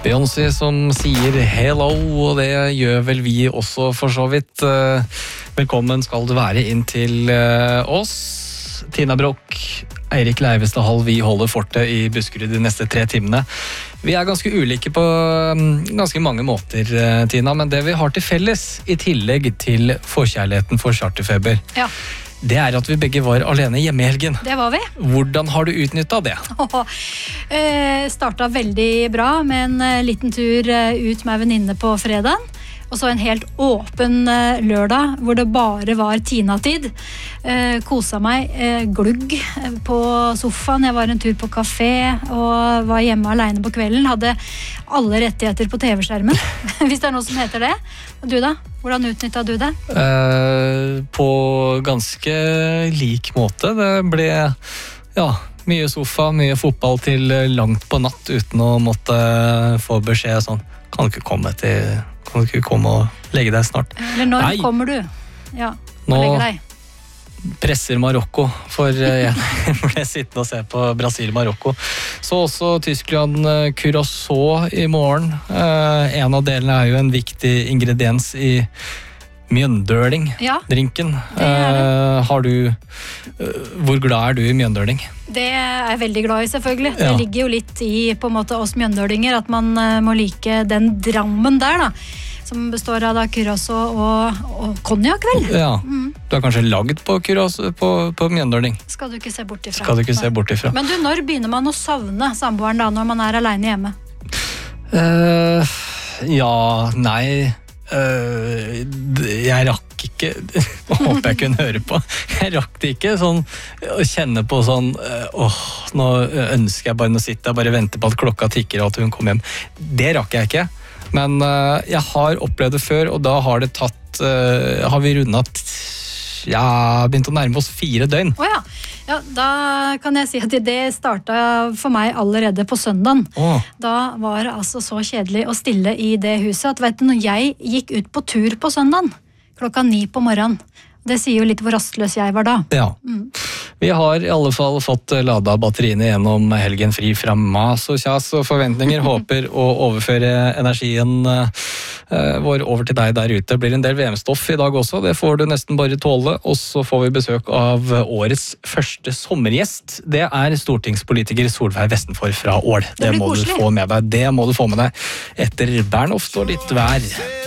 Beyoncé som sier hello, og det gjør vel vi også for så vidt. Velkommen skal du være inn til oss. Tina Broch, Eirik Leivestad Hall, vi holder fortet i Buskerud de neste 3 timene. Vi er ganske ulike på ganske mange måter, Tina, men det vi har til felles, i tillegg til forkjærligheten for charterfeber, det er at vi begge var alene hjemme i helgen. Det var vi. Hvordan har du utnyttet det? Startet veldig bra med en liten tur ut med venninne på fredagen. Og så en helt åpen lørdag, hvor det bare var Tina-tid. Kosa meg glugg på sofaen. Jeg var en tur på kafé og var hjemme alene på kvelden. Hadde alle rettigheter på TV-skjermen, hvis det er noe som heter det. Og du da? Hvordan utnyttet du det? På ganske lik måte. Det ble, mye sofa, mye fotball til langt på natt, uten å måtte få beskjed sånn. Kan du ikke komme og legge deg snart? Eller når kommer du? Ja, nå legge deg. Presser Marokko, for jeg ble sittende og se på Brasil-Marokko. Så også Tyskland Curaçao i morgen. En av delene er jo en viktig ingrediens i mjøndøling-drinken. Hvor glad er du i mjøndøling? Det er jeg veldig glad i, selvfølgelig. Det ligger jo litt i på en måte oss mjøndølinger, at man må like den drammen der da, som består av Curaçao og konjakk, vel? Ja, du har kanskje lagd på Curaçao på mjøndøling? Skal du ikke se bort ifra. Men du, når begynner man å savne samboeren da, når man er alene hjemme? Jeg rakk ikke, håper jeg kunne høre på, jeg rakk det ikke sånn, å kjenne på sånn, nå ønsker jeg bare å sitte og bare vente på at klokka tikker og at hun kommer hjem. Det rakk jeg ikke, men jeg har opplevd det før, og da har det tatt, har vi rundet, begynt å nærme oss 4 døgn. Ja, da kan jeg si at det startet for meg allerede på søndagen. Da var det altså så kjedelig å stille i det huset at vet du, når jeg gikk ut på tur på søndagen, 9:00 på morgenen, det sier jo litt hvor rastløs jeg var da. Ja, vi har i alle fall fått ladet batteriene gjennom helgen fri fra mas og kjas og forventninger. Håper å overføre energien vår over til deg der ute. Det blir en del VM-stoff i dag også, det får du nesten bare tåle. Og så får vi besøk av årets første sommergjest. Det er stortingspolitiker Solveig Vestenfor fra Ål. Det må du få med deg. Det må du få med deg etter Bernhoft og litt vær.